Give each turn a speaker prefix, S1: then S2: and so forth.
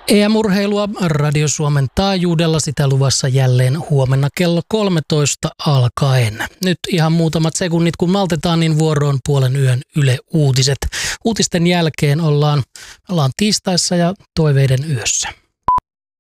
S1: EM-urheilua Radio Suomen taajuudella, sitä luvassa jälleen huomenna kello 13 alkaen. Nyt ihan muutamat sekunnit kun maltetaan, niin vuoroon puolen yön Yle Uutiset. Uutisten jälkeen ollaan tiistaissa ja toiveiden yössä.